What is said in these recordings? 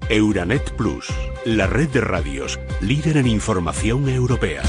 Euranet Plus, la red de radios, líder en información europea.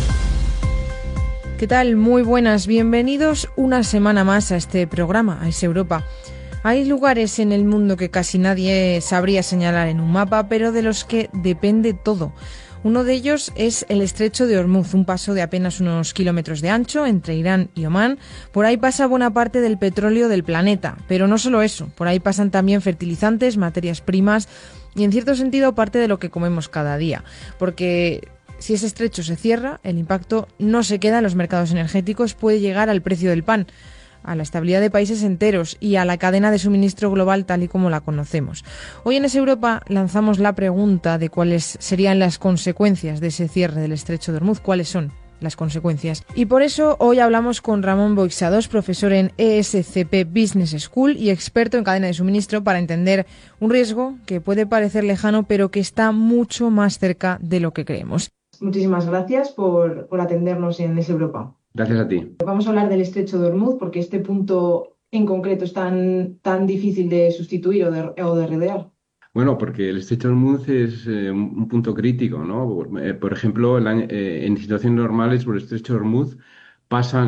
¿Qué tal? Muy buenas, bienvenidos una semana más a este programa, a Es Europa. Hay lugares en el mundo que casi nadie sabría señalar en un mapa, pero de los que depende todo. Uno de ellos es el Estrecho de Ormuz, un paso de apenas unos kilómetros de ancho entre Irán y Omán. Por ahí pasa buena parte del petróleo del planeta, pero no solo eso, por ahí pasan también fertilizantes, materias primas y en cierto sentido parte de lo que comemos cada día, porque si ese estrecho se cierra, el impacto no se queda en los mercados energéticos, puede llegar al precio del pan, a la estabilidad de países enteros y a la cadena de suministro global tal y como la conocemos. Hoy en Es Europa lanzamos la pregunta de cuáles serían las consecuencias de ese cierre del Estrecho de Ormuz, cuáles son las consecuencias. Y por eso hoy hablamos con Ramón Boixadós, profesor en ESCP Business School y experto en cadena de suministro, para entender un riesgo que puede parecer lejano pero que está mucho más cerca de lo que creemos. Muchísimas gracias por atendernos en Es Europa. Gracias a ti. Vamos a hablar del Estrecho de Ormuz porque este punto en concreto es tan difícil de sustituir o de rodear. Bueno, porque el Estrecho de Ormuz es un punto crítico, ¿no? Por ejemplo, en situaciones normales por el Estrecho de Ormuz pasan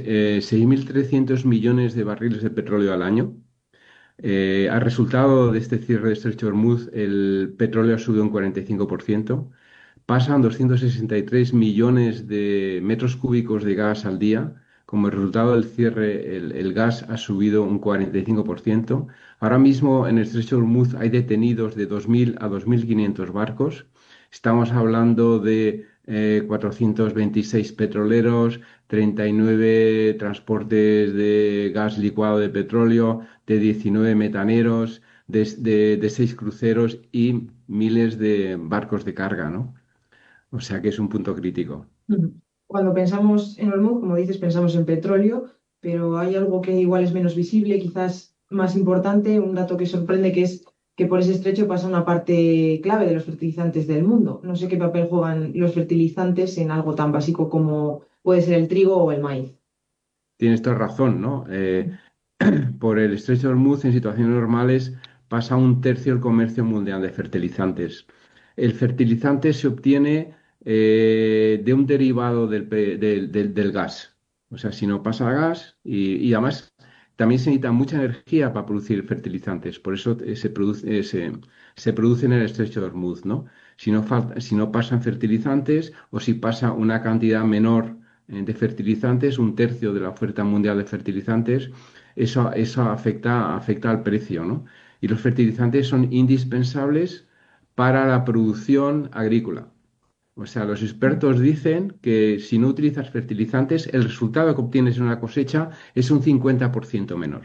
6.300 millones de barriles de petróleo al año. Al resultado de este cierre de Estrecho de Ormuz, el petróleo ha subido un 45%. Pasan 263 millones de metros cúbicos de gas al día. Como resultado del cierre, el gas ha subido un 45%. Ahora mismo en el Estrecho de Ormuz hay detenidos de 2.000 a 2.500 barcos. Estamos hablando de 426 petroleros, 39 transportes de gas licuado de petróleo, de 19 metaneros, de 6 cruceros y miles de barcos de carga, ¿no? O sea que es un punto crítico. Cuando pensamos en Ormuz, como dices, pensamos en petróleo, pero hay algo que igual es menos visible, quizás más importante, un dato que sorprende, que es que por ese estrecho pasa una parte clave de los fertilizantes del mundo. No sé qué papel juegan los fertilizantes en algo tan básico como puede ser el trigo o el maíz. Tienes toda razón, ¿no? Por el Estrecho de Ormuz, en situaciones normales, pasa un tercio del comercio mundial de fertilizantes. El fertilizante se obtiene de un derivado del gas. O sea, si no pasa gas y además también se necesita mucha energía para producir fertilizantes. Por eso se produce en el Estrecho de Ormuz, ¿no? Si no pasan fertilizantes o si pasa una cantidad menor de fertilizantes, un tercio de la oferta mundial de fertilizantes, eso afecta al precio, ¿no? Y los fertilizantes son indispensables para la producción agrícola. O sea, los expertos dicen que si no utilizas fertilizantes, el resultado que obtienes en una cosecha es un 50% menor.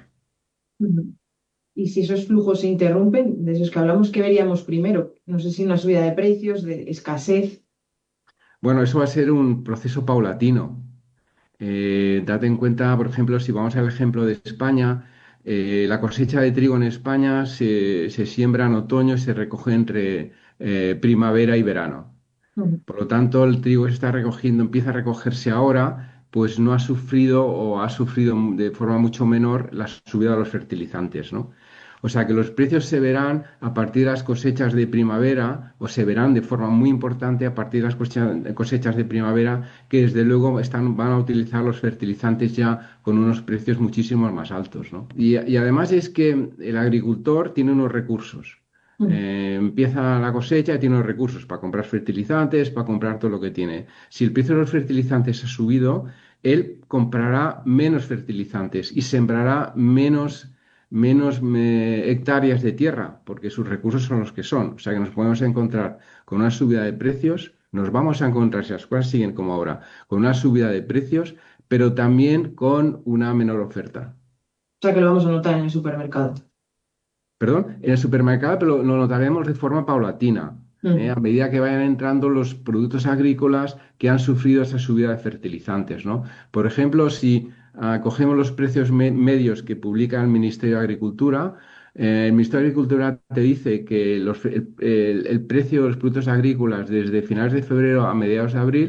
Y si esos flujos se interrumpen, de esos que hablamos, ¿qué veríamos primero? No sé si una subida de precios, de escasez. Bueno, eso va a ser un proceso paulatino. Date en cuenta, por ejemplo, si vamos al ejemplo de España, la cosecha de trigo en España se siembra en otoño y se recoge entre primavera y verano. Por lo tanto, el trigo que se está recogiendo, empieza a recogerse ahora, pues no ha sufrido o ha sufrido de forma mucho menor la subida de los fertilizantes, ¿no? O sea que los precios se verán a partir de las cosechas de primavera, o se verán de forma muy importante a partir de las cosechas de primavera, que desde luego van a utilizar los fertilizantes ya con unos precios muchísimo más altos, ¿no? Y además es que el agricultor tiene unos recursos. Empieza la cosecha y tiene unos recursos para comprar fertilizantes, para comprar todo lo que tiene. Si el precio de los fertilizantes ha subido, él comprará menos fertilizantes y sembrará menos hectáreas de tierra, porque sus recursos son los que son. O sea que nos podemos encontrar con una subida de precios, nos vamos a encontrar, si las cosas siguen como ahora, con una subida de precios, pero también con una menor oferta. O sea que lo vamos a notar en el supermercado. Perdón, en el supermercado, pero lo notaremos de forma paulatina, a medida que vayan entrando los productos agrícolas que han sufrido esa subida de fertilizantes, ¿no? Por ejemplo, si cogemos los precios medios que publica el Ministerio de Agricultura, el Ministerio de Agricultura te dice que el precio de los productos agrícolas desde finales de febrero a mediados de abril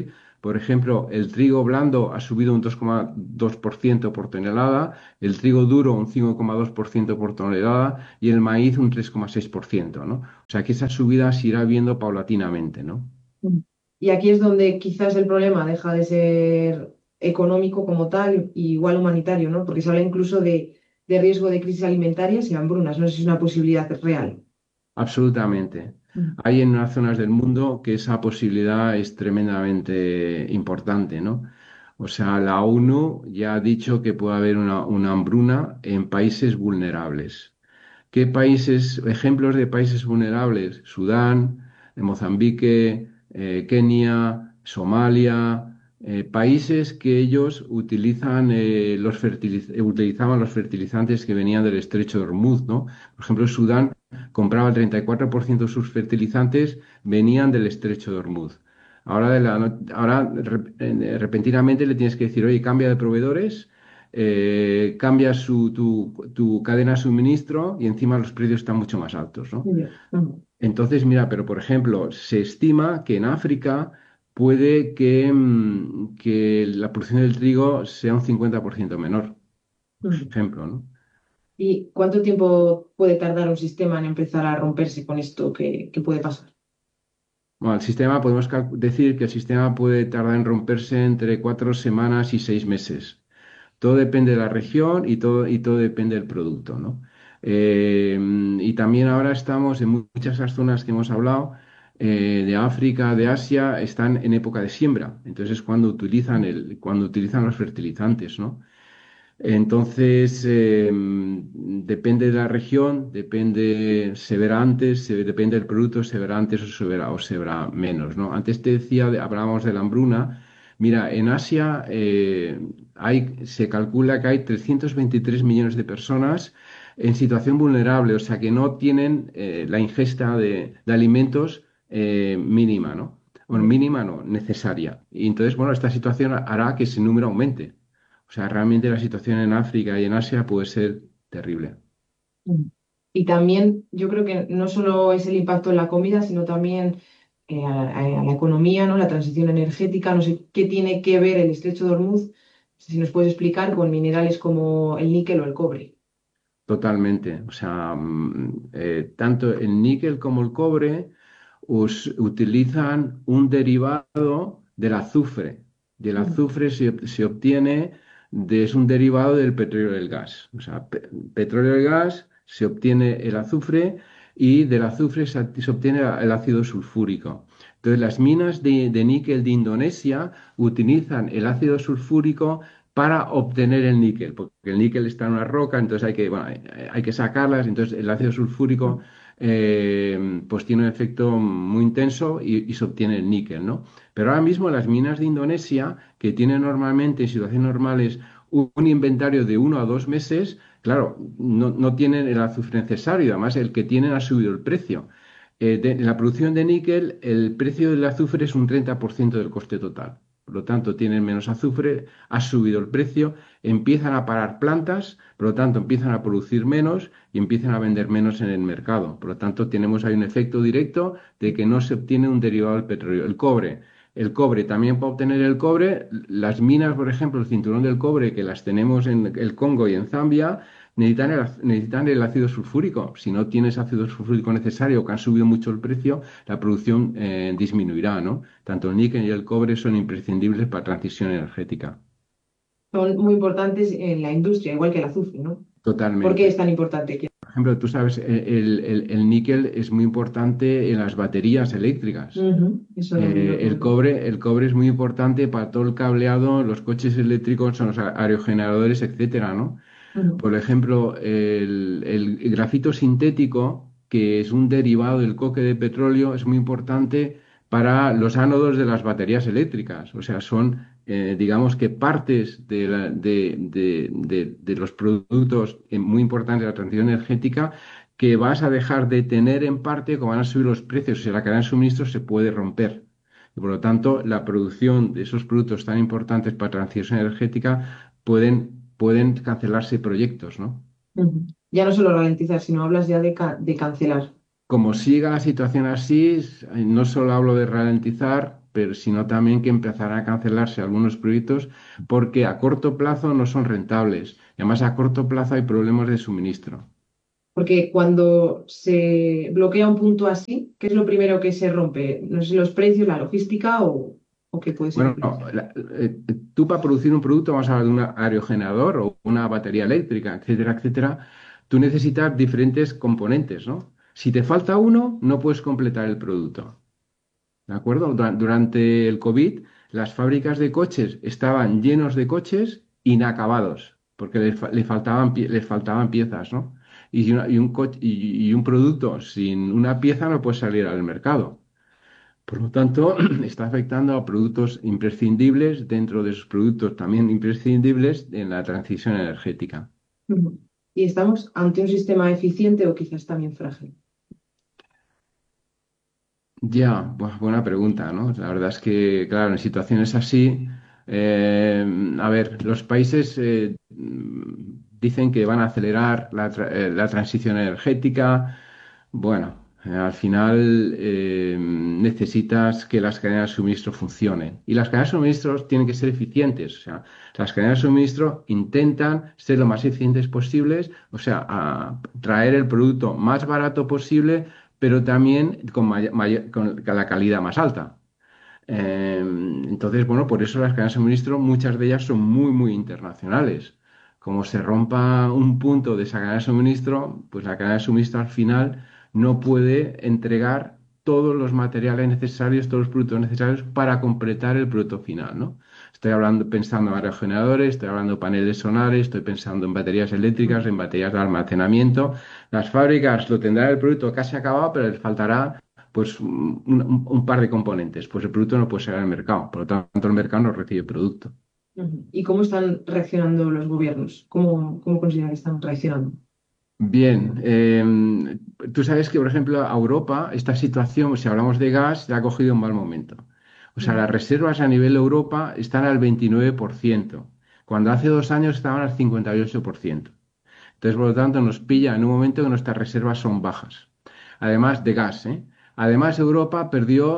Por ejemplo, el trigo blando ha subido un 2,2% por tonelada, el trigo duro un 5,2% por tonelada y el maíz un 3,6%, ¿no? O sea que esa subida se irá viendo paulatinamente, ¿no? Mm. Y aquí es donde quizás el problema deja de ser económico como tal y igual humanitario, ¿no? Porque se habla incluso de riesgo de crisis alimentarias y hambrunas. No sé si es una posibilidad real. Absolutamente. Mm. Hay en unas zonas del mundo que esa posibilidad es tremendamente importante, ¿no? O sea, la ONU ya ha dicho que puede haber una hambruna en países vulnerables. ¿Qué países, ejemplos de países vulnerables? Sudán, Mozambique, Kenia, Somalia, países que ellos utilizan, utilizaban los fertilizantes que venían del estrecho de Hormuz, ¿no? Por ejemplo, Sudán compraba el 34% de sus fertilizantes venían del estrecho de Hormuz. Ahora, repentinamente le tienes que decir, oye, cambia de proveedores, cambia tu cadena de suministro y encima los precios están mucho más altos, ¿no? Ya. Mm. Entonces, mira, pero por ejemplo, se estima que en África puede que la producción del trigo sea un 50% menor, por Mm. ejemplo, ¿no? ¿Y cuánto tiempo puede tardar un sistema en empezar a romperse con esto que puede pasar? Bueno, el sistema, podemos decir que el sistema puede tardar en romperse entre 4 semanas y 6 meses. Todo depende de la región y todo depende del producto, ¿no? Eh, y también ahora estamos en muchas de las zonas que hemos hablado, de África, de Asia, están en época de siembra. Entonces es cuando utilizan los fertilizantes, ¿no? Entonces, depende de la región, depende, se verá antes, depende del producto, se verá antes o se verá menos, ¿no? Antes te decía, hablábamos de la hambruna. Mira, en Asia se calcula que hay 323 millones de personas en situación vulnerable, o sea, que no tienen la ingesta de alimentos mínima, ¿no? Bueno, Ya. mínima no, necesaria. Y entonces, bueno, esta situación hará que ese número aumente. O sea, realmente la situación en África y en Asia puede ser terrible. Mm. Y también yo creo que no solo es el impacto en la comida, sino también a la economía, ¿no? La transición energética, no sé qué tiene que ver el estrecho de Hormuz, si nos puedes explicar, con minerales como el níquel o el cobre. Totalmente. O sea, tanto el níquel como el cobre utilizan un derivado del azufre. Del Mm. azufre se obtiene, es un derivado del petróleo y del gas. O sea, petróleo y gas se obtiene el azufre y del azufre se obtiene el ácido sulfúrico. Entonces, las minas de níquel de Indonesia utilizan el ácido sulfúrico para obtener el níquel, porque el níquel está en una roca, entonces hay que sacarlas, entonces el ácido sulfúrico pues tiene un efecto muy intenso y se obtiene el níquel, ¿no? Pero ahora mismo las minas de Indonesia, que tienen normalmente en situaciones normales un inventario de 1 a 2 meses, claro, no tienen el azufre necesario, además el que tienen ha subido el precio. En la producción de níquel, el precio del azufre es un 30% del coste total. Por lo tanto, tienen menos azufre, ha subido el precio, empiezan a parar plantas, por lo tanto, empiezan a producir menos y empiezan a vender menos en el mercado. Por lo tanto, tenemos ahí un efecto directo de que no se obtiene un derivado del petróleo. El cobre. El cobre, también para obtener el cobre, las minas, por ejemplo, el cinturón del cobre, que las tenemos en el Congo y en Zambia, necesitan el ácido sulfúrico. Si no tienes ácido sulfúrico necesario, que han subido mucho el precio, la producción disminuirá, ¿no? Tanto el níquel y el cobre son imprescindibles para transición energética. Son muy importantes en la industria, igual que el azufre, ¿no? ¿Por qué es Totalmente. tan importante? Por ejemplo, tú sabes, el níquel es muy importante en las baterías eléctricas. Ujú. Eso lo El tengo. cobre, el cobre es muy importante para todo el cableado, los coches eléctricos, son los aerogeneradores, etcétera, ¿no? Ujú. Por ejemplo, el grafito sintético, que es un derivado del coque de petróleo, es muy importante para los ánodos de las baterías eléctricas. O sea, son, digamos que partes de los productos muy importantes de la transición energética que vas a dejar de tener en parte, como van a subir los precios, y la cadena de suministro se puede romper. Y por lo tanto, la producción de esos productos tan importantes para transición energética pueden cancelarse proyectos, ¿no? Ujú. Ya no solo ralentizar, sino hablas ya de cancelar. Como siga la situación así, no solo hablo de ralentizar, pero sino también que empezarán a cancelarse algunos proyectos porque a corto plazo no son rentables. Y además a corto plazo hay problemas de suministro. Porque cuando se bloquea un punto así, ¿qué es lo primero que se rompe? No sé, los precios, la logística o qué puede ser lo Bueno, primero. tú para producir un producto, vamos a hablar de un aerogenerador o una batería eléctrica, etcétera, etcétera, tú necesitas diferentes componentes, ¿no? Si te falta uno, no puedes completar el producto. ¿De acuerdo? Durante el COVID, las fábricas de coches estaban llenos de coches inacabados, porque les faltaban piezas, ¿no? Y un producto sin una pieza no puede salir al mercado. Por lo tanto, está afectando a productos imprescindibles dentro de esos productos también imprescindibles en la transición energética. Ujú. ¿Y estamos ante un sistema eficiente o quizás también frágil? Ya, buena pregunta, ¿no? La verdad es que, claro, en situaciones así, a ver, los países dicen que van a acelerar la transición energética. Bueno, al final necesitas que las cadenas de suministro funcionen. Y las cadenas de suministro tienen que ser eficientes. O sea, las cadenas de suministro intentan ser lo más eficientes posibles, o sea, traer el producto más barato posible pero también con la calidad más alta. Entonces, bueno, por eso las cadenas de suministro, muchas de ellas son muy, muy internacionales. Como se rompa un punto de esa cadena de suministro, pues la cadena de suministro al final no puede entregar todos los materiales necesarios, todos los productos necesarios para completar el producto final, ¿no? Estoy hablando, pensando en aerogeneradores, estoy hablando de paneles solares, estoy pensando en baterías eléctricas, en baterías de almacenamiento. Las fábricas lo tendrán el producto casi acabado, pero les faltará pues un par de componentes. Pues el producto no puede salir al mercado, por lo tanto el mercado no recibe producto. Ujú. ¿Y cómo están reaccionando los gobiernos? ¿Cómo consideran que están reaccionando? Bien, tú sabes que, por ejemplo, a Europa esta situación, si hablamos de gas, le ha cogido un mal momento. O sea, Ujú. las reservas a nivel Europa están al 29%, cuando hace 2 años estaban al 58%. Entonces, por lo tanto, nos pilla en un momento que nuestras reservas son bajas. Además de gas, ¿eh? Además, Europa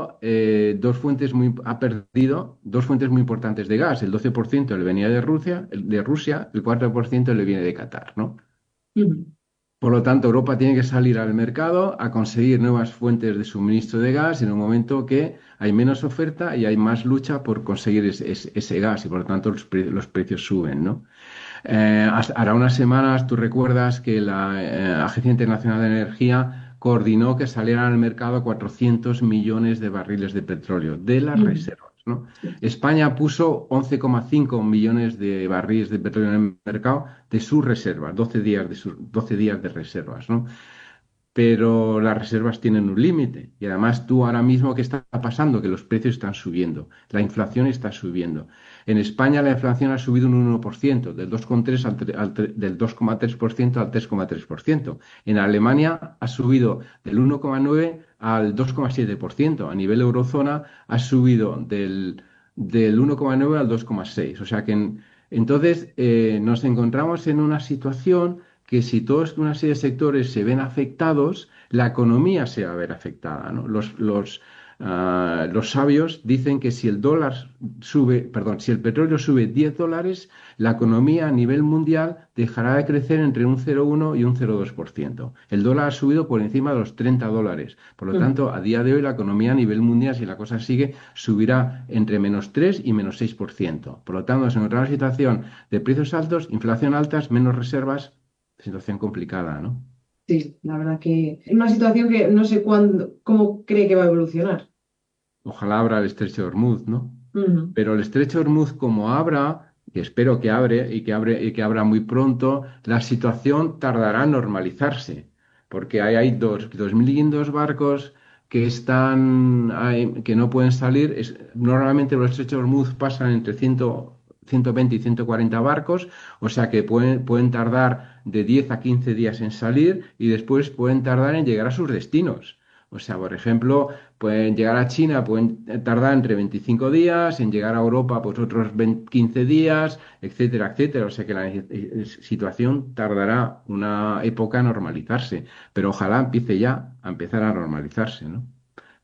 ha perdido dos fuentes muy importantes de gas. El 12% le venía de Rusia, el 4% le viene de Qatar, ¿no? Ujú. Por lo tanto, Europa tiene que salir al mercado a conseguir nuevas fuentes de suministro de gas en un momento que hay menos oferta y hay más lucha por conseguir ese gas y por lo tanto los precios suben, ¿no? Hará unas semanas tú recuerdas que la Agencia Internacional de Energía coordinó que salieran al mercado 400 millones de barriles de petróleo de las Ujú. reservas, ¿no? Sí. España puso 11,5 millones de barriles de petróleo en el mercado de sus reservas, 12 días de reservas, ¿no? Pero las reservas tienen un límite. Y además tú ahora mismo, ¿qué está pasando? Que los precios están subiendo, la inflación está subiendo. En España la inflación ha subido un 1%, del 2,3% al 3,3%. En Alemania ha subido del 1,9% al 2,7%. A nivel eurozona ha subido del 1,9% al 2,6%. O sea que entonces nos encontramos en una situación que si toda una serie de sectores se ven afectados, la economía se va a ver afectada, ¿no? Los sabios dicen que si el dólar sube, perdón, si el petróleo sube $10, la economía a nivel mundial dejará de crecer entre un 0,1 y un 0,2%. El dólar ha subido por encima de los $30. Por lo Ujú. tanto, a día de hoy la economía a nivel mundial, si la cosa sigue, subirá entre -3 y -6%. Por lo tanto, se encontrará una situación de precios altos, inflación altas, menos reservas. Situación complicada, ¿no? Sí, la verdad que es una situación que no sé cómo cree que va a evolucionar. Ojalá abra el estrecho de Hormuz, ¿no? Ujú. Pero el estrecho de Hormuz, como abra, que espero que que abra muy pronto, la situación tardará en normalizarse, porque hay 2.500 barcos que no pueden salir. Normalmente los estrechos de Hormuz pasan entre 120 y 140 barcos, o sea que pueden tardar de 10 a 15 días en salir y después pueden tardar en llegar a sus destinos. O sea, por ejemplo, pueden llegar a China, pueden tardar entre 25 días, en llegar a Europa, pues otros 15 días, etcétera, etcétera. O sea que la situación tardará una época a normalizarse, pero ojalá empiece ya a empezar a normalizarse, ¿no?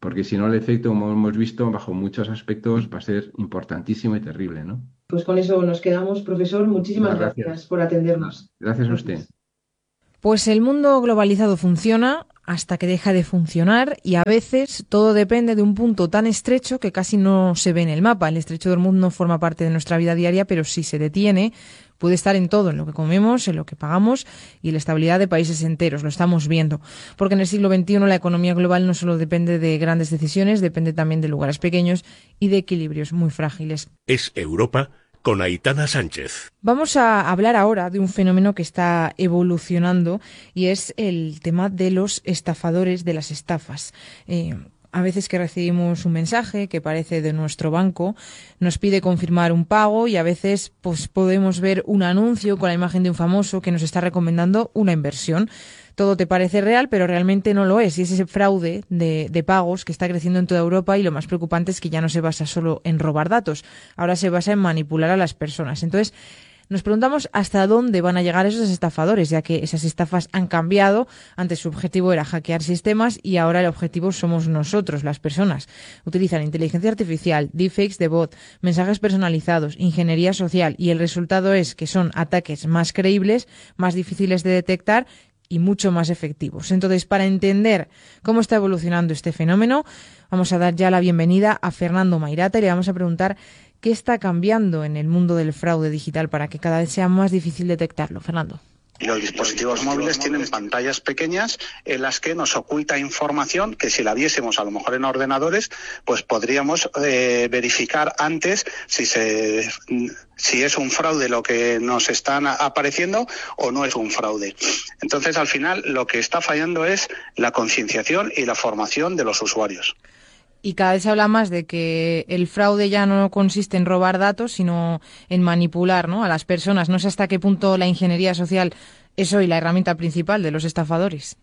porque si no el efecto, como hemos visto, bajo muchos aspectos va a ser importantísimo y terrible, ¿no? Pues con eso nos quedamos, profesor. Muchísimas Muchas gracias por atendernos. Gracias a usted. Pues el mundo globalizado funciona hasta que deja de funcionar y a veces todo depende de un punto tan estrecho que casi no se ve en el mapa. El estrecho de Hormuz no forma parte de nuestra vida diaria, pero si se detiene, puede estar en todo, en lo que comemos, en lo que pagamos y en la estabilidad de países enteros. Lo estamos viendo. Porque en el siglo XXI la economía global no solo depende de grandes decisiones, depende también de lugares pequeños y de equilibrios muy frágiles. Es Europa con Aitana Sánchez. Vamos a hablar ahora de un fenómeno que está evolucionando y es el tema de los estafadores, de las estafas. A veces que recibimos un mensaje que parece de nuestro banco, nos pide confirmar un pago y a veces pues podemos ver un anuncio con la imagen de un famoso que nos está recomendando una inversión. Todo te parece real, pero realmente no lo es. Y es ese fraude de pagos que está creciendo en toda Europa y lo más preocupante es que ya no se basa solo en robar datos, ahora se basa en manipular a las personas. Entonces, nos preguntamos hasta dónde van a llegar esos estafadores, ya que esas estafas han cambiado. Antes su objetivo era hackear sistemas y ahora el objetivo somos nosotros, las personas. Utilizan inteligencia artificial, deepfakes de bot, mensajes personalizados, ingeniería social y el resultado es que son ataques más creíbles, más difíciles de detectar y mucho más efectivos. Entonces, para entender cómo está evolucionando este fenómeno, vamos a dar ya la bienvenida a Fernando Mairata y le vamos a preguntar qué está cambiando en el mundo del fraude digital para que cada vez sea más difícil detectarlo. Fernando. Los dispositivos móviles tienen pantallas pequeñas en las que nos oculta información que si la viésemos a lo mejor en ordenadores, pues podríamos verificar antes si es un fraude lo que nos están apareciendo o no es un fraude. Entonces, al final, lo que está fallando es la concienciación y la formación de los usuarios. Y cada vez se habla más de que el fraude ya no consiste en robar datos, sino en manipular, ¿no?, a las personas. No sé hasta qué punto la ingeniería social es hoy la herramienta principal de los estafadores.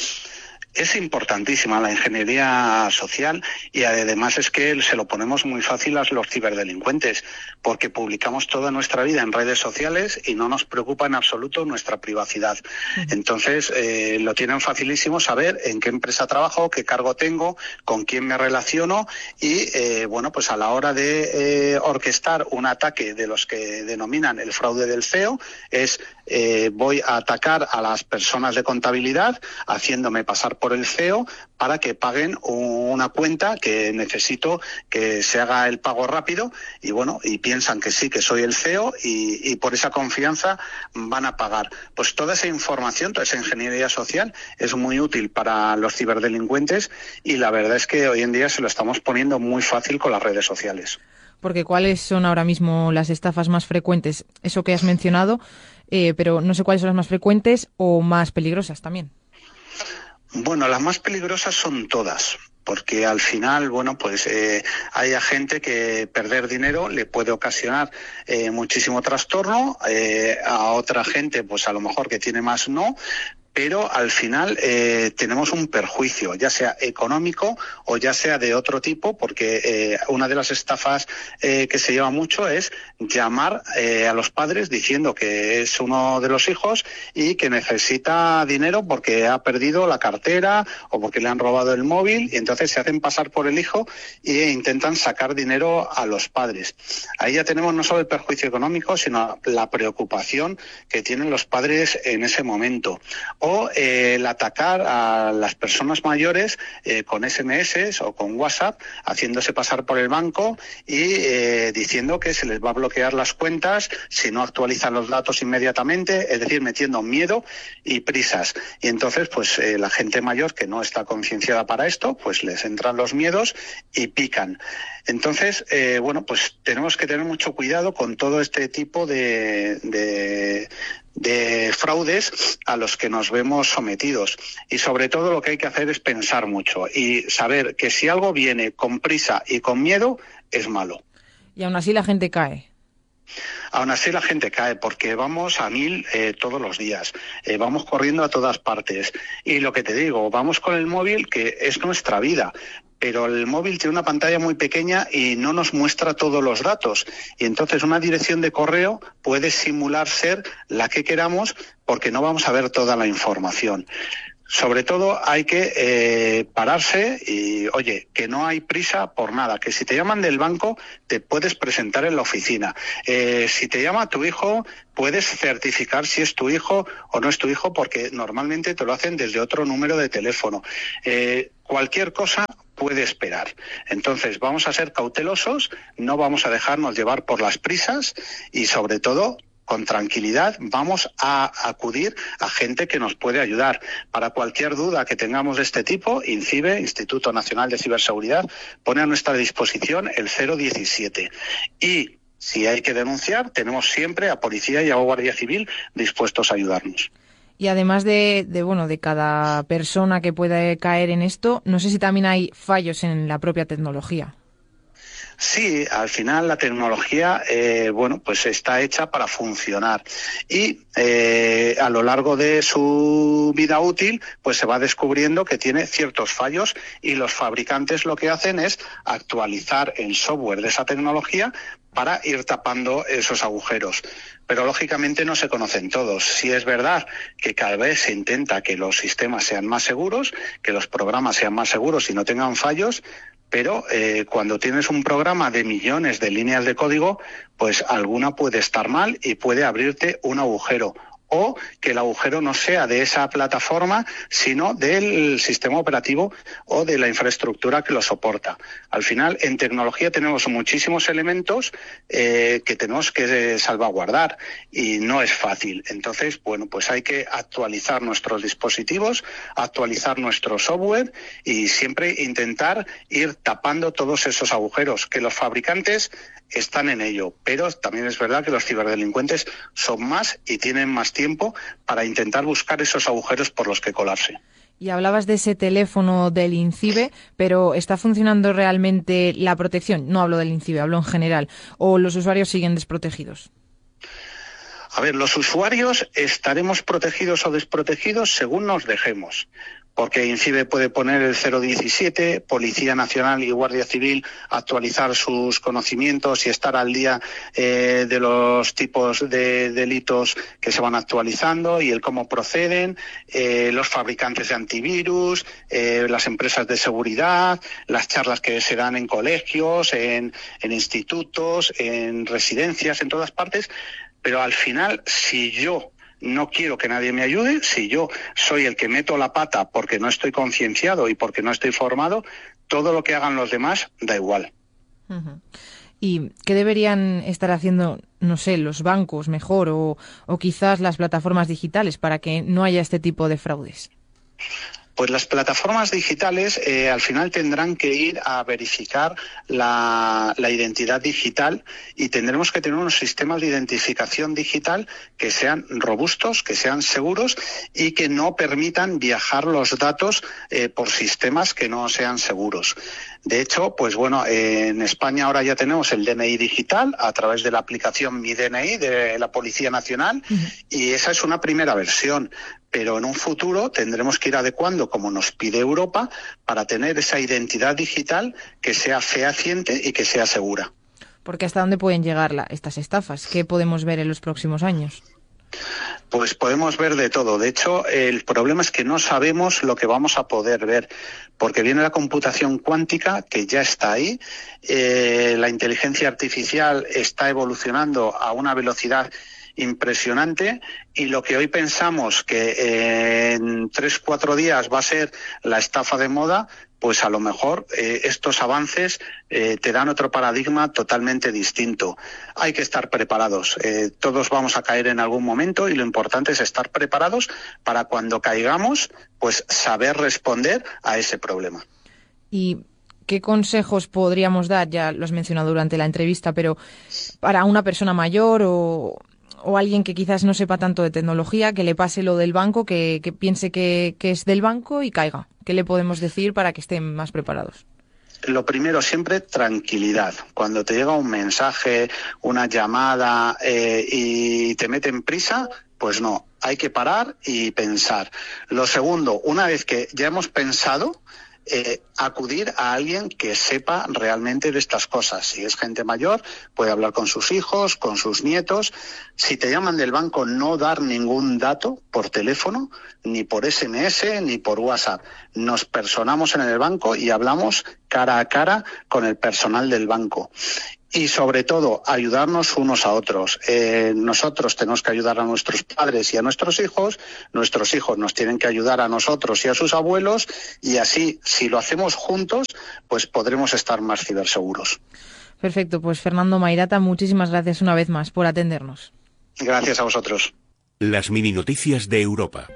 Es importantísima la ingeniería social y además es que se lo ponemos muy fácil a los ciberdelincuentes porque publicamos toda nuestra vida en redes sociales y no nos preocupa en absoluto nuestra privacidad. Entonces lo tienen facilísimo saber en qué empresa trabajo, qué cargo tengo, con quién me relaciono y bueno, pues a la hora de orquestar un ataque de los que denominan el fraude del CEO es voy a atacar a las personas de contabilidad haciéndome pasar por el CEO para que paguen una cuenta que necesito que se haga el pago rápido y bueno, y piensan que sí, que soy el CEO y por esa confianza van a pagar. Pues toda esa información, toda esa ingeniería social es muy útil para los ciberdelincuentes y la verdad es que hoy en día se lo estamos poniendo muy fácil con las redes sociales. Porque ¿cuáles son ahora mismo las estafas más frecuentes? Eso que has mencionado, pero no sé cuáles son las más frecuentes o más peligrosas también. Bueno, las más peligrosas son todas, porque al final, bueno, pues hay a gente que perder dinero le puede ocasionar muchísimo trastorno, a otra gente, pues a lo mejor que tiene más no, pero al final tenemos un perjuicio, ya sea económico o ya sea de otro tipo, porque una de las estafas que se lleva mucho es llamar a los padres diciendo que es uno de los hijos y que necesita dinero porque ha perdido la cartera o porque le han robado el móvil y entonces se hacen pasar por el hijo e intentan sacar dinero a los padres. Ahí ya tenemos no solo el perjuicio económico, sino la preocupación que tienen los padres en ese momento. O el atacar a las personas mayores con SMS o con WhatsApp, haciéndose pasar por el banco y diciendo que se les va a bloquear las cuentas si no actualizan los datos inmediatamente, es decir, metiendo miedo y prisas. Y entonces, pues la gente mayor que no está concienciada para esto, pues les entran los miedos y pican. Entonces, bueno, pues tenemos que tener mucho cuidado con todo este tipo de fraudes a los que nos vemos sometidos. Y sobre todo lo que hay que hacer es pensar mucho y saber que si algo viene con prisa y con miedo, es malo. Y aún así la gente cae. Aún así la gente cae porque vamos a 1000 todos los días, vamos corriendo a todas partes y lo que te digo, vamos con el móvil que es nuestra vida, pero el móvil tiene una pantalla muy pequeña y no nos muestra todos los datos y entonces una dirección de correo puede simular ser la que queramos porque no vamos a ver toda la información. Sobre todo hay que pararse y, oye, que no hay prisa por nada, que si te llaman del banco te puedes presentar en la oficina. Si te llama tu hijo, puedes certificar si es tu hijo o no es tu hijo, porque normalmente te lo hacen desde otro número de teléfono. Cualquier cosa puede esperar. Entonces vamos a ser cautelosos, no vamos a dejarnos llevar por las prisas y, sobre todo, con tranquilidad vamos a acudir a gente que nos puede ayudar. Para cualquier duda que tengamos de este tipo, INCIBE, Instituto Nacional de Ciberseguridad, pone a nuestra disposición el 017. Y si hay que denunciar, tenemos siempre a Policía y a Guardia Civil dispuestos a ayudarnos. Y además de cada persona que pueda caer en esto, no sé si también hay fallos en la propia tecnología. Sí, al final la tecnología, pues está hecha para funcionar y a lo largo de su vida útil, pues se va descubriendo que tiene ciertos fallos y los fabricantes lo que hacen es actualizar el software de esa tecnología para ir tapando esos agujeros. Pero lógicamente no se conocen todos. Sí es verdad que cada vez se intenta que los sistemas sean más seguros, que los programas sean más seguros y no tengan fallos, pero cuando tienes un programa de millones de líneas de código, pues alguna puede estar mal y puede abrirte un agujero. O que el agujero no sea de esa plataforma, sino del sistema operativo o de la infraestructura que lo soporta. Al final, en tecnología tenemos muchísimos elementos que tenemos que salvaguardar y no es fácil. Entonces, pues hay que actualizar nuestros dispositivos, actualizar nuestro software y siempre intentar ir tapando todos esos agujeros, que los fabricantes están en ello, pero también es verdad que los ciberdelincuentes son más y tienen más tiempo para intentar buscar esos agujeros por los que colarse. Y hablabas de ese teléfono del INCIBE, pero ¿está funcionando realmente la protección? No hablo del INCIBE, hablo en general. ¿O los usuarios siguen desprotegidos? A ver, los usuarios estaremos protegidos o desprotegidos según nos dejemos. Porque INCIBE puede poner el 017, Policía Nacional y Guardia Civil actualizar sus conocimientos y estar al día de los tipos de delitos que se van actualizando y el cómo proceden, los fabricantes de antivirus, las empresas de seguridad, las charlas que se dan en colegios, en institutos, en residencias, en todas partes. Pero al final, si yo no quiero que nadie me ayude, si yo soy el que meto la pata porque no estoy concienciado y porque no estoy formado, todo lo que hagan los demás da igual. Uh-huh. ¿Y qué deberían estar haciendo, no sé, los bancos mejor o quizás las plataformas digitales para que no haya este tipo de fraudes? Pues las plataformas digitales al final tendrán que ir a verificar la identidad digital y tendremos que tener unos sistemas de identificación digital que sean robustos, que sean seguros y que no permitan viajar los datos por sistemas que no sean seguros. De hecho, pues bueno, en España ahora ya tenemos el DNI digital a través de la aplicación Mi DNI de la Policía Nacional y esa es una primera versión. Pero en un futuro tendremos que ir adecuando, como nos pide Europa, para tener esa identidad digital que sea fehaciente y que sea segura. Porque ¿hasta dónde pueden llegar estas estafas? ¿Qué podemos ver en los próximos años? Pues podemos ver de todo. De hecho, el problema es que no sabemos lo que vamos a poder ver, porque viene la computación cuántica, que ya está ahí, la inteligencia artificial está evolucionando a una velocidad impresionante y lo que hoy pensamos que en 3-4 días va a ser la estafa de moda, pues a lo mejor estos avances te dan otro paradigma totalmente distinto. Hay que estar preparados. Todos vamos a caer en algún momento y lo importante es estar preparados para cuando caigamos, pues saber responder a ese problema. ¿Y qué consejos podríamos dar? Ya lo has mencionado durante la entrevista, pero para una persona mayor o alguien que quizás no sepa tanto de tecnología, que le pase lo del banco, que piense que es del banco y caiga. ¿Qué le podemos decir para que estén más preparados? Lo primero, siempre tranquilidad. Cuando te llega un mensaje, una llamada y te meten prisa, pues no, hay que parar y pensar. Lo segundo, una vez que ya hemos pensado, acudir a alguien que sepa realmente de estas cosas. Si es gente mayor, puede hablar con sus hijos, con sus nietos. Si te llaman del banco, no dar ningún dato por teléfono, ni por SMS, ni por WhatsApp. Nos personamos en el banco y hablamos cara a cara con el personal del banco. Y sobre todo, ayudarnos unos a otros. Nosotros tenemos que ayudar a nuestros padres y a nuestros hijos nos tienen que ayudar a nosotros y a sus abuelos, y así, si lo hacemos juntos, pues podremos estar más ciberseguros. Perfecto, pues Fernando Mairata, muchísimas gracias una vez más por atendernos. Gracias a vosotros. Las mini noticias de Europa.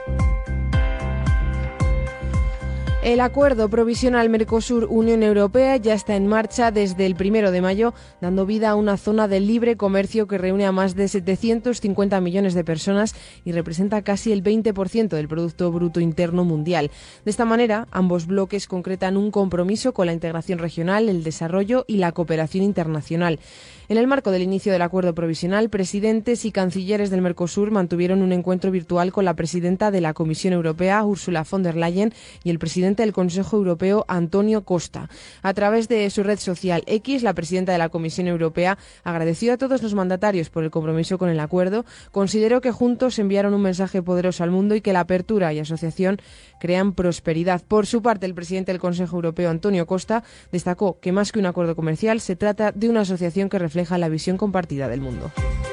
El acuerdo provisional Mercosur-Unión Europea ya está en marcha desde el 1 de mayo, dando vida a una zona de libre comercio que reúne a más de 750 millones de personas y representa casi el 20% del Producto Bruto Interno Mundial. De esta manera, ambos bloques concretan un compromiso con la integración regional, el desarrollo y la cooperación internacional. En el marco del inicio del acuerdo provisional, presidentes y cancilleres del Mercosur mantuvieron un encuentro virtual con la presidenta de la Comisión Europea, Ursula von der Leyen, y el presidente del Consejo Europeo, Antonio Costa. A través de su red social X, la presidenta de la Comisión Europea agradeció a todos los mandatarios por el compromiso con el acuerdo. Consideró que juntos enviaron un mensaje poderoso al mundo y que la apertura y asociación crean prosperidad. Por su parte, el presidente del Consejo Europeo, Antonio Costa, destacó que más que un acuerdo comercial, se trata de una asociación que refleja la visión compartida del mundo.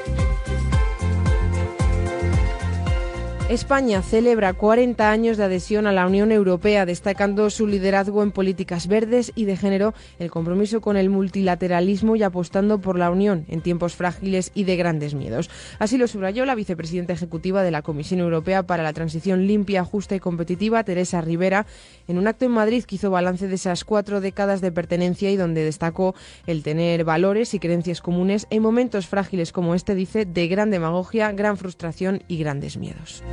España celebra 40 años de adhesión a la Unión Europea, destacando su liderazgo en políticas verdes y de género, el compromiso con el multilateralismo y apostando por la unión en tiempos frágiles y de grandes miedos. Así lo subrayó la vicepresidenta ejecutiva de la Comisión Europea para la Transición Limpia, Justa y Competitiva, Teresa Ribera, en un acto en Madrid que hizo balance de esas 4 décadas de pertenencia y donde destacó el tener valores y creencias comunes en momentos frágiles como este, dice, de gran demagogia, gran frustración y grandes miedos.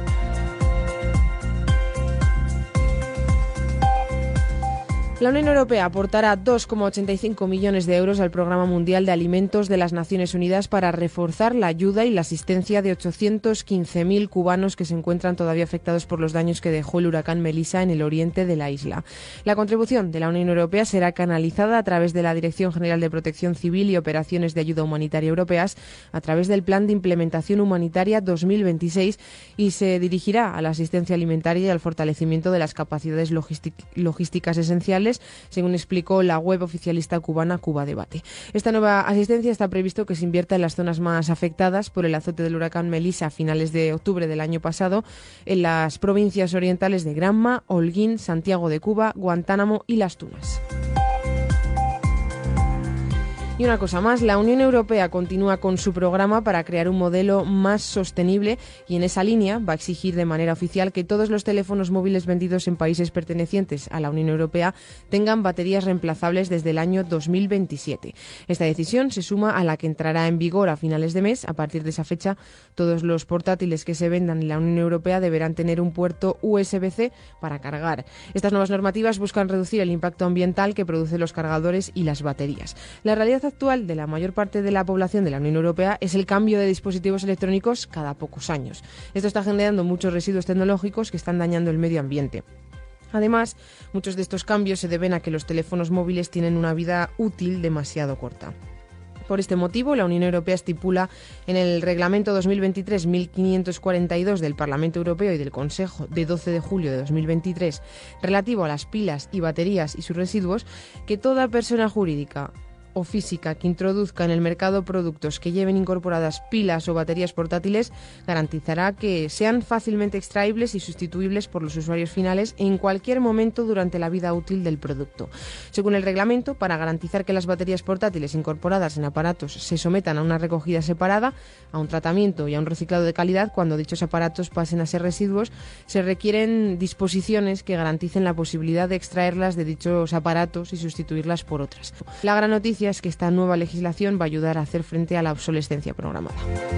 La Unión Europea aportará 2,85 millones de euros al Programa Mundial de Alimentos de las Naciones Unidas para reforzar la ayuda y la asistencia de 815.000 cubanos que se encuentran todavía afectados por los daños que dejó el huracán Melissa en el oriente de la isla. La contribución de la Unión Europea será canalizada a través de la Dirección General de Protección Civil y Operaciones de Ayuda Humanitaria Europeas a través del Plan de Implementación Humanitaria 2026 y se dirigirá a la asistencia alimentaria y al fortalecimiento de las capacidades logísticas esenciales, según explicó la web oficialista cubana Cuba Debate. Esta nueva asistencia está previsto que se invierta en las zonas más afectadas por el azote del huracán Melissa a finales de octubre del año pasado, en las provincias orientales de Granma, Holguín, Santiago de Cuba, Guantánamo y Las Tunas. Y una cosa más, la Unión Europea continúa con su programa para crear un modelo más sostenible y en esa línea va a exigir de manera oficial que todos los teléfonos móviles vendidos en países pertenecientes a la Unión Europea tengan baterías reemplazables desde el año 2027. Esta decisión se suma a la que entrará en vigor a finales de mes. A partir de esa fecha, todos los portátiles que se vendan en la Unión Europea deberán tener un puerto USB-C para cargar. Estas nuevas normativas buscan reducir el impacto ambiental que producen los cargadores y las baterías. La realidad actual de la mayor parte de la población de la Unión Europea es el cambio de dispositivos electrónicos cada pocos años. Esto está generando muchos residuos tecnológicos que están dañando el medio ambiente. Además, muchos de estos cambios se deben a que los teléfonos móviles tienen una vida útil demasiado corta. Por este motivo, la Unión Europea estipula en el Reglamento 2023-1542 del Parlamento Europeo y del Consejo de 12 de julio de 2023 relativo a las pilas y baterías y sus residuos que toda persona jurídica o física que introduzca en el mercado productos que lleven incorporadas pilas o baterías portátiles garantizará que sean fácilmente extraíbles y sustituibles por los usuarios finales en cualquier momento durante la vida útil del producto. Según el reglamento, para garantizar que las baterías portátiles incorporadas en aparatos se sometan a una recogida separada, a un tratamiento y a un reciclado de calidad cuando dichos aparatos pasen a ser residuos, se requieren disposiciones que garanticen la posibilidad de extraerlas de dichos aparatos y sustituirlas por otras. La gran noticia es que esta nueva legislación va a ayudar a hacer frente a la obsolescencia programada.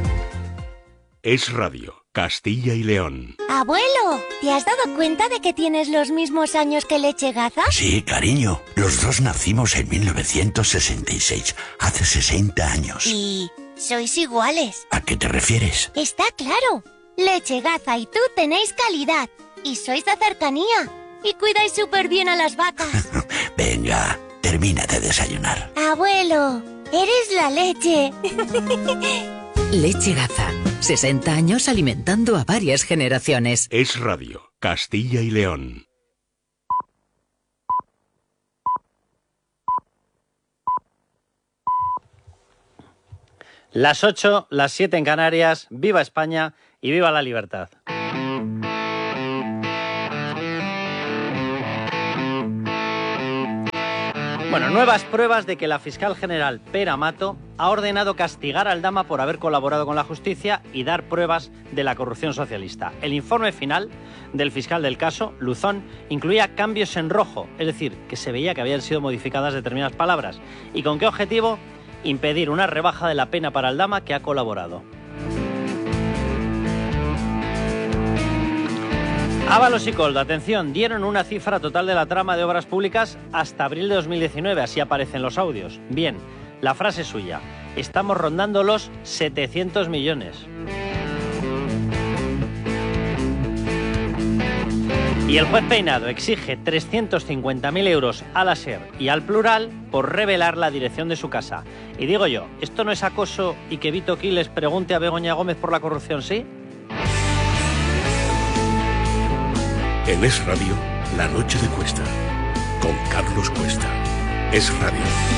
Es Radio, Castilla y León. Abuelo, ¿te has dado cuenta de que tienes los mismos años que Lechegaza? Sí, cariño. Los dos nacimos en 1966, hace 60 años. ¿Y sois iguales? ¿A qué te refieres? Está claro. Lechegaza y tú tenéis calidad. Y sois de cercanía. Y cuidáis súper bien a las vacas. Venga, termina de desayunar. Abuelo, eres la leche. Leche Gaza. 60 años alimentando a varias generaciones. Es Radio, Castilla y León. Las 8, las 7 en Canarias. ¡Viva España y viva la libertad! Bueno, nuevas pruebas de que la fiscal general Pere Amato ha ordenado castigar a Aldama por haber colaborado con la justicia y dar pruebas de la corrupción socialista. El informe final del fiscal del caso, Luzón, incluía cambios en rojo, es decir, que se veía que habían sido modificadas determinadas palabras. ¿Y con qué objetivo? Impedir una rebaja de la pena para Aldama, que ha colaborado. Ábalos y Koldo, atención, dieron una cifra total de la trama de obras públicas hasta abril de 2019, así aparecen los audios. Bien, la frase suya, estamos rondando los 700 millones. Y el juez Peinado exige 350.000 euros a la SER y al Plural por revelar la dirección de su casa. Y digo yo, ¿esto no es acoso y que Vito Quiles pregunte a Begoña Gómez por la corrupción, sí? En Es Radio, La Noche de Cuesta, con Carlos Cuesta. Es Radio.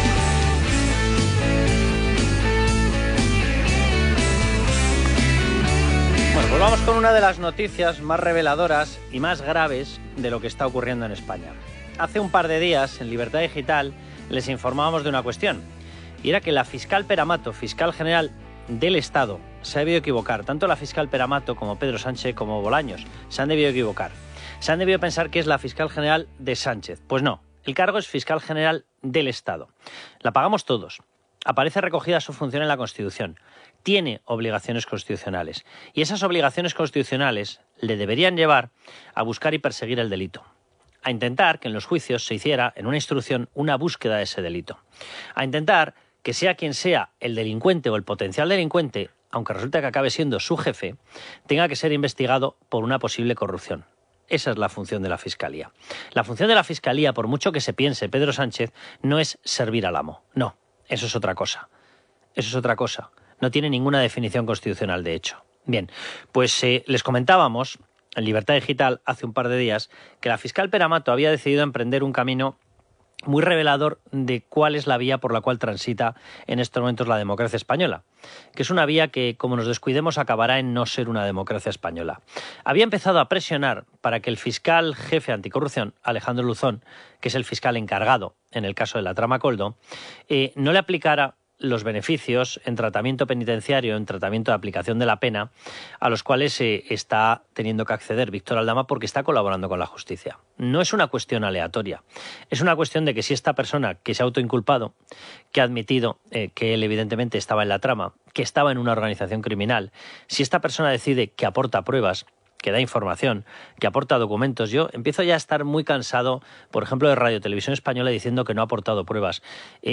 Bueno, pues vamos con una de las noticias más reveladoras y más graves de lo que está ocurriendo en España. Hace un par de días, en Libertad Digital, les informábamos de una cuestión, y era que la fiscal Pere Amato, fiscal general del Estado, se ha debido equivocar. Tanto la fiscal Pere Amato como Pedro Sánchez como Bolaños se han debido equivocar. Se han debido pensar que es la fiscal general de Sánchez. Pues no, el cargo es fiscal general del Estado. La pagamos todos. Aparece recogida su función en la Constitución. Tiene obligaciones constitucionales. Y esas obligaciones constitucionales le deberían llevar a buscar y perseguir el delito. A intentar que en los juicios se hiciera, en una instrucción, una búsqueda de ese delito. A intentar que sea quien sea el delincuente o el potencial delincuente, aunque resulte que acabe siendo su jefe, tenga que ser investigado por una posible corrupción. Esa es la función de la Fiscalía. La función de la Fiscalía, por mucho que se piense Pedro Sánchez, no es servir al amo. No, eso es otra cosa. Eso es otra cosa. No tiene ninguna definición constitucional, de hecho. Bien, pues les comentábamos en Libertad Digital hace un par de días que la fiscal Pere Amato había decidido emprender un camino muy revelador de cuál es la vía por la cual transita en estos momentos la democracia española, que es una vía que, como nos descuidemos, acabará en no ser una democracia española. Había empezado a presionar para que el fiscal jefe anticorrupción, Alejandro Luzón, que es el fiscal encargado en el caso de la trama Koldo, no le aplicara los beneficios en tratamiento penitenciario, en tratamiento de aplicación de la pena, a los cuales está teniendo que acceder Víctor Aldama porque está colaborando con la justicia. No es una cuestión aleatoria, es una cuestión de que si esta persona que se ha autoinculpado, que ha admitido que él evidentemente estaba en la trama, que estaba en una organización criminal, si esta persona decide que aporta pruebas, que da información, que aporta documentos. Yo empiezo ya a estar muy cansado, por ejemplo, de Radio Televisión Española diciendo que no ha aportado pruebas.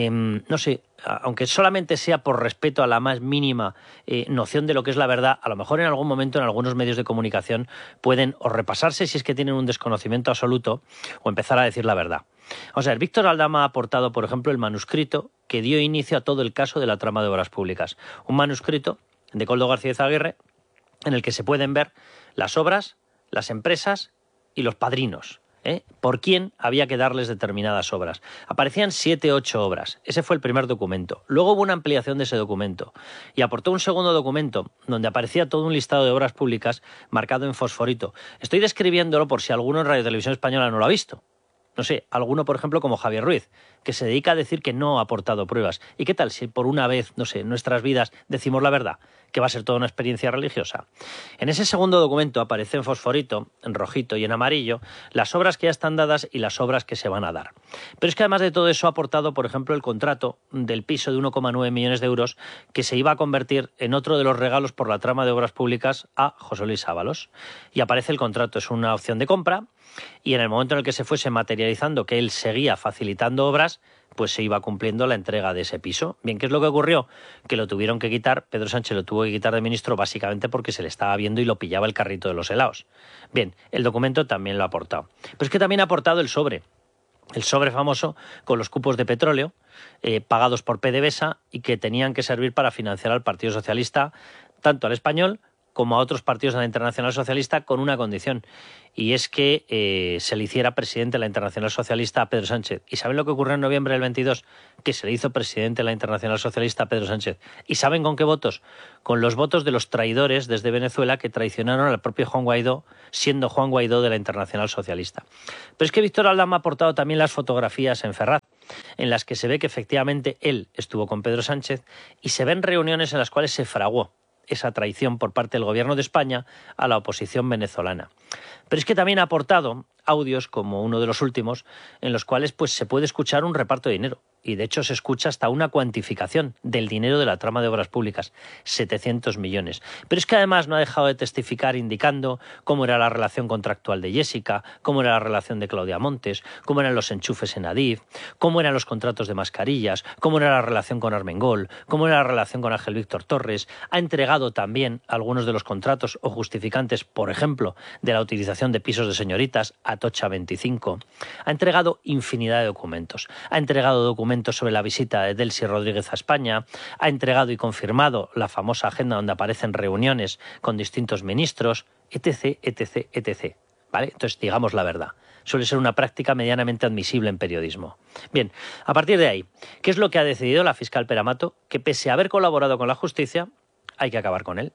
No sé, aunque solamente sea por respeto a la más mínima noción de lo que es la verdad, a lo mejor en algún momento en algunos medios de comunicación pueden o repasarse si es que tienen un desconocimiento absoluto o empezar a decir la verdad. O sea, Víctor Aldama ha aportado, por ejemplo, el manuscrito que dio inicio a todo el caso de la trama de obras públicas. Un manuscrito de Koldo García Izaguirre en el que se pueden ver las obras, las empresas y los padrinos, por quién había que darles determinadas obras. Aparecían 7 u 8 obras. Ese fue el primer documento. Luego hubo una ampliación de ese documento y aportó un segundo documento donde aparecía todo un listado de obras públicas marcado en fosforito. Estoy describiéndolo por si alguno en Radio Televisión Española no lo ha visto. No sé, alguno, por ejemplo, como Javier Ruiz, que se dedica a decir que no ha aportado pruebas. ¿Y qué tal si por una vez, no sé, en nuestras vidas decimos la verdad? Que va a ser toda una experiencia religiosa. En ese segundo documento aparece en fosforito, en rojito y en amarillo, las obras que ya están dadas y las obras que se van a dar. Pero es que además de todo eso ha aportado, por ejemplo, el contrato del piso de 1,9 millones de euros que se iba a convertir en otro de los regalos por la trama de obras públicas a José Luis Ábalos. Y aparece el contrato, es una opción de compra y en el momento en el que se fuese materializando que él seguía facilitando obras, pues se iba cumpliendo la entrega de ese piso. Bien, ¿qué es lo que ocurrió? Que lo tuvieron que quitar, Pedro Sánchez lo tuvo que quitar de ministro básicamente porque se le estaba viendo y lo pillaba el carrito de los helados. Bien, el documento también lo ha aportado. Pero es que también ha aportado el sobre famoso con los cupos de petróleo pagados por PDVSA y que tenían que servir para financiar al Partido Socialista, tanto al español como a otros partidos de la Internacional Socialista, con una condición, y es que se le hiciera presidente de la Internacional Socialista a Pedro Sánchez. ¿Y saben lo que ocurrió en noviembre del 22? Que se le hizo presidente de la Internacional Socialista a Pedro Sánchez. ¿Y saben con qué votos? Con los votos de los traidores desde Venezuela que traicionaron al propio Juan Guaidó, siendo Juan Guaidó de la Internacional Socialista. Pero es que Víctor Aldama ha aportado también las fotografías en Ferraz, en las que se ve que efectivamente él estuvo con Pedro Sánchez y se ven reuniones en las cuales se fraguó esa traición por parte del gobierno de España a la oposición venezolana. Pero es que también ha aportado audios, como uno de los últimos, en los cuales pues se puede escuchar un reparto de dinero. Y de hecho se escucha hasta una cuantificación del dinero de la trama de obras públicas, 700 millones. Pero es que además no ha dejado de testificar indicando cómo era la relación contractual de Jessica, cómo era la relación de Claudia Montes, cómo eran los enchufes en Adif, cómo eran los contratos de mascarillas, cómo era la relación con Armengol, cómo era la relación con Ángel Víctor Torres. Ha entregado también algunos de los contratos o justificantes, por ejemplo, de la utilización de pisos de señoritas a Tocha 25. Ha entregado infinidad de documentos. Ha entregado documentos sobre la visita de Delcy Rodríguez a España, ha entregado y confirmado la famosa agenda donde aparecen reuniones con distintos ministros, etc., etc., etc. ¿Vale? Entonces, digamos la verdad. Suele ser una práctica medianamente admisible en periodismo. Bien, a partir de ahí, ¿qué es lo que ha decidido la fiscal Pere Amato? Que pese a haber colaborado con la justicia, hay que acabar con él.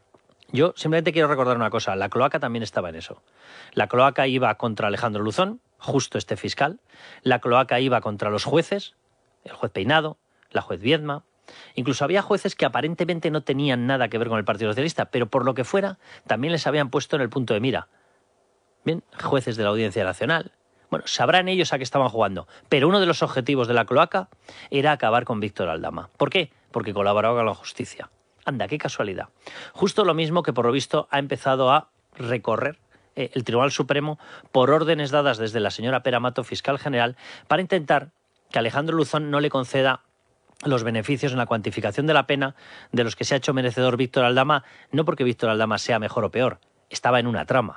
Yo simplemente quiero recordar una cosa, la cloaca también estaba en eso. La cloaca iba contra Alejandro Luzón, justo este fiscal. La cloaca iba contra los jueces, el juez Peinado, la juez Viedma. Incluso había jueces que aparentemente no tenían nada que ver con el Partido Socialista, pero por lo que fuera, también les habían puesto en el punto de mira. Bien, jueces de la Audiencia Nacional. Bueno, sabrán ellos a qué estaban jugando. Pero uno de los objetivos de la cloaca era acabar con Víctor Aldama. ¿Por qué? Porque colaboraba con la justicia. Anda, qué casualidad. Justo lo mismo que por lo visto ha empezado a recorrer el Tribunal Supremo por órdenes dadas desde la señora Pere Amato, fiscal general, para intentar que Alejandro Luzón no le conceda los beneficios en la cuantificación de la pena de los que se ha hecho merecedor Víctor Aldama, no porque Víctor Aldama sea mejor o peor, estaba en una trama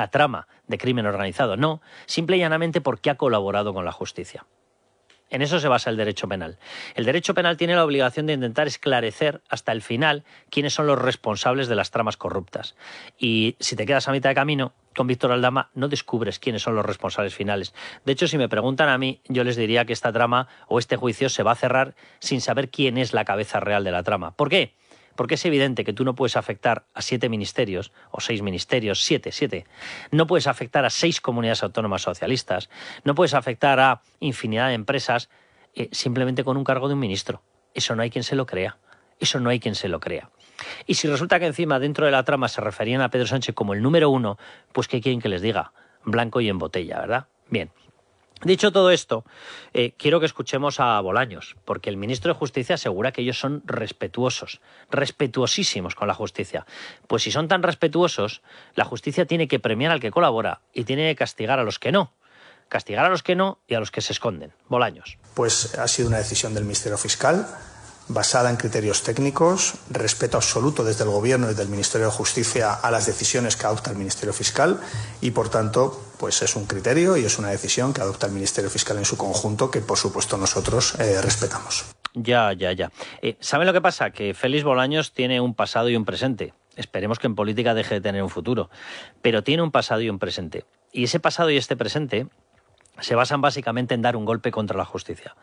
de crimen organizado, no, simple y llanamente porque ha colaborado con la justicia. En eso se basa el derecho penal. El derecho penal tiene la obligación de intentar esclarecer hasta el final quiénes son los responsables de las tramas corruptas. Y si te quedas a mitad de camino, con Víctor Aldama no descubres quiénes son los responsables finales. De hecho, si me preguntan a mí, yo les diría que esta trama o este juicio se va a cerrar sin saber quién es la cabeza real de la trama. ¿Por qué? Porque es evidente que tú no puedes afectar a 7 ministerios, o 6 ministerios, 7. No puedes afectar a 6 comunidades autónomas socialistas. No puedes afectar a infinidad de empresas simplemente con un cargo de un ministro. Eso no hay quien se lo crea. Eso no hay quien se lo crea. Y si resulta que encima dentro de la trama se referían a Pedro Sánchez como el número 1, pues ¿qué quieren que les diga? Blanco y en botella, ¿verdad? Bien. Dicho todo esto, quiero que escuchemos a Bolaños, porque el ministro de Justicia asegura que ellos son respetuosos, respetuosísimos con la justicia. Pues si son tan respetuosos, la justicia tiene que premiar al que colabora y tiene que castigar a los que no. Castigar a los que no y a los que se esconden. Bolaños. Pues ha sido una decisión del Ministerio Fiscal, basada en criterios técnicos, respeto absoluto desde el Gobierno y desde el Ministerio de Justicia a las decisiones que adopta el Ministerio Fiscal y, por tanto, pues es un criterio y es una decisión que adopta el Ministerio Fiscal en su conjunto que, por supuesto, nosotros respetamos. Ya. ¿Saben lo que pasa? Que Félix Bolaños tiene un pasado y un presente. Esperemos que en política deje de tener un futuro. Pero tiene un pasado y un presente. Y ese pasado y este presente se basan básicamente en dar un golpe contra la justicia.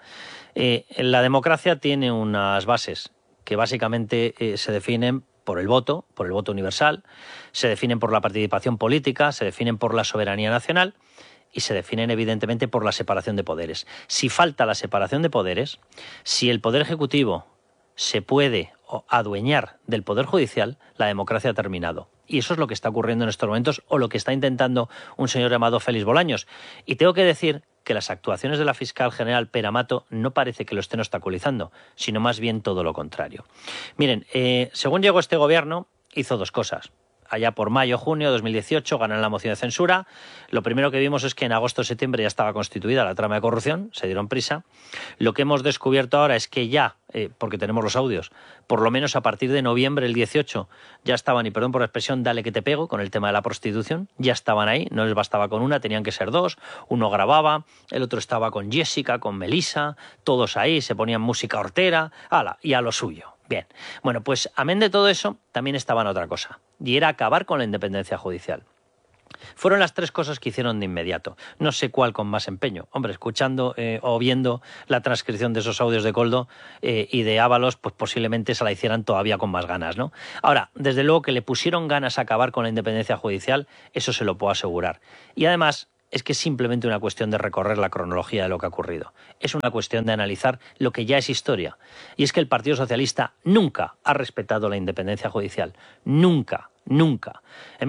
La democracia tiene unas bases que básicamente se definen por el voto universal, se definen por la participación política, se definen por la soberanía nacional y se definen evidentemente por la separación de poderes. Si falta la separación de poderes, si el Poder Ejecutivo se puede adueñar del Poder Judicial, la democracia ha terminado. Y eso es lo que está ocurriendo en estos momentos o lo que está intentando un señor llamado Félix Bolaños. Y tengo que decir que las actuaciones de la fiscal general Pere Amato no parece que lo estén obstaculizando, sino más bien todo lo contrario. Miren, según llegó este gobierno, hizo 2 cosas. allá por mayo-junio de 2018, ganan la moción de censura. Lo primero que vimos es que en agosto-septiembre ya estaba constituida la trama de corrupción, se dieron prisa. Lo que hemos descubierto ahora es que ya, porque tenemos los audios, por lo menos a partir de noviembre del 18 ya estaban, y perdón por la expresión, dale que te pego, con el tema de la prostitución, ya estaban ahí, no les bastaba con una, tenían que ser dos, uno grababa, el otro estaba con Jessica, con Melissa, todos ahí, se ponían música hortera, ala, y a lo suyo. Bien, bueno, pues amén de todo eso, también estaba en otra cosa, y era acabar con la independencia judicial. Fueron las tres cosas que hicieron de inmediato. No sé cuál con más empeño. Hombre, escuchando o viendo la transcripción de esos audios de Koldo y de Ábalos, pues posiblemente se la hicieran todavía con más ganas, ¿no? Ahora, desde luego que le pusieron ganas a acabar con la independencia judicial, eso se lo puedo asegurar. Y además es que es simplemente una cuestión de recorrer la cronología de lo que ha ocurrido. Es una cuestión de analizar lo que ya es historia. Y es que el Partido Socialista nunca ha respetado la independencia judicial. Nunca. Nunca. En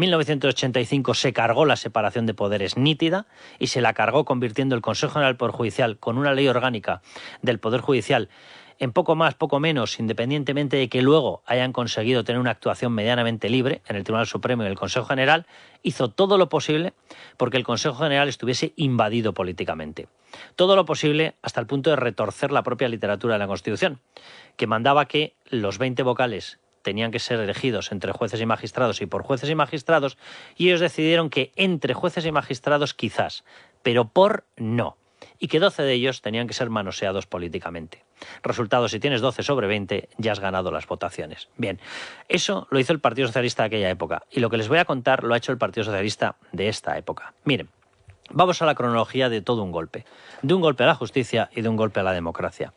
1985 se cargó la separación de poderes nítida y se la cargó convirtiendo el Consejo General del Poder Judicial con una ley orgánica del Poder Judicial en poco más, poco menos, independientemente de que luego hayan conseguido tener una actuación medianamente libre en el Tribunal Supremo y en el Consejo General, hizo todo lo posible porque el Consejo General estuviese invadido políticamente. Todo lo posible hasta el punto de retorcer la propia literatura de la Constitución, que mandaba que los 20 vocales tenían que ser elegidos entre jueces y magistrados y por jueces y magistrados, y ellos decidieron que entre jueces y magistrados quizás, pero por no, y que 12 de ellos tenían que ser manoseados políticamente. Resultado, si tienes 12 sobre 20, ya has ganado las votaciones. Bien, eso lo hizo el Partido Socialista de aquella época, y lo que les voy a contar lo ha hecho el Partido Socialista de esta época. Miren, vamos a la cronología de todo un golpe. De un golpe a la justicia y de un golpe a la democracia.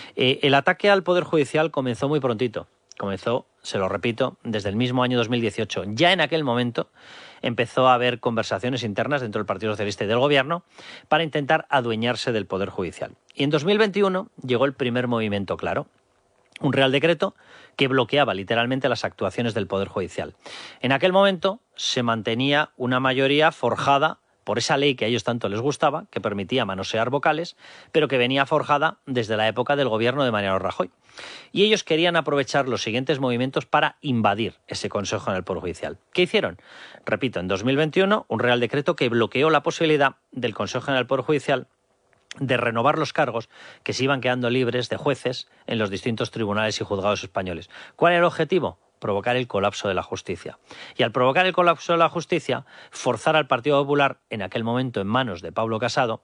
El ataque al Poder Judicial comenzó muy prontito. Comenzó, se lo repito, desde el mismo año 2018. Ya en aquel momento empezó a haber conversaciones internas dentro del Partido Socialista y del Gobierno para intentar adueñarse del Poder Judicial. Y en 2021 llegó el primer movimiento claro. Un Real Decreto que bloqueaba literalmente las actuaciones del Poder Judicial. En aquel momento se mantenía una mayoría forjada por esa ley que a ellos tanto les gustaba, que permitía manosear vocales, pero que venía forjada desde la época del gobierno de Mariano Rajoy. Y ellos querían aprovechar los siguientes movimientos para invadir ese Consejo General del Poder Judicial. ¿Qué hicieron? Repito, en 2021, un Real Decreto que bloqueó la posibilidad del Consejo General del Poder Judicial de renovar los cargos que se iban quedando libres de jueces en los distintos tribunales y juzgados españoles. ¿Cuál era el objetivo? Provocar el colapso de la justicia. Y al provocar el colapso de la justicia, forzar al Partido Popular, en aquel momento en manos de Pablo Casado,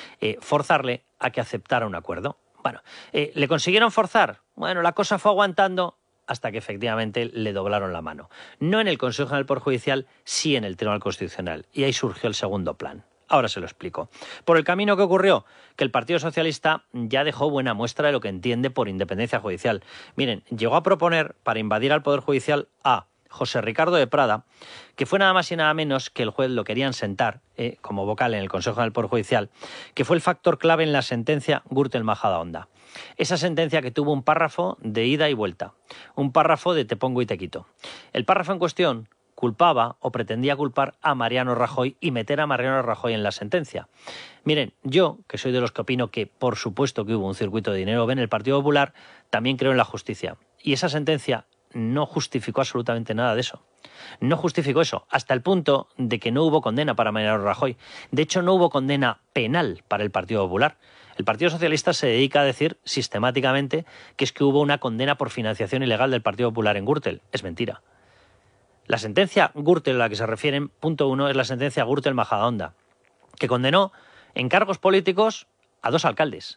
forzarle a que aceptara un acuerdo. Bueno, ¿le consiguieron forzar? Bueno, la cosa fue aguantando hasta que efectivamente le doblaron la mano. No en el Consejo General del Poder Judicial, sí en el Tribunal Constitucional. Y ahí surgió el segundo plan. Ahora se lo explico. Por el camino que ocurrió, que el Partido Socialista ya dejó buena muestra de lo que entiende por independencia judicial. Miren, llegó a proponer para invadir al Poder Judicial a José Ricardo de Prada, que fue nada más y nada menos que el juez lo querían sentar como vocal en el Consejo del Poder Judicial, que fue el factor clave en la sentencia Gürtel-Majadahonda. Esa sentencia que tuvo un párrafo de ida y vuelta, un párrafo de te pongo y te quito. El párrafo en cuestión culpaba o pretendía culpar a Mariano Rajoy y meter a Mariano Rajoy en la sentencia. Miren, yo, que soy de los que opino que por supuesto que hubo un circuito de dinero en el Partido Popular, también creo en la justicia. Y esa sentencia no justificó absolutamente nada de eso. No justificó eso, hasta el punto de que no hubo condena para Mariano Rajoy. De hecho, no hubo condena penal para el Partido Popular. El Partido Socialista se dedica a decir sistemáticamente que es que hubo una condena por financiación ilegal del Partido Popular en Gürtel. Es mentira. La sentencia Gürtel a la que se refieren, punto 1, es la sentencia Gürtel-Majadahonda, que condenó en cargos políticos a dos alcaldes,